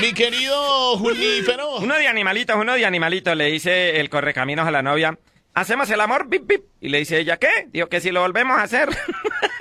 Mi querido Junífero. Uno de animalitos, le dice el correcaminos a la novia. ¿Hacemos el amor? Bip, bip. Y le dice ella, ¿qué? Digo que si lo volvemos a hacer.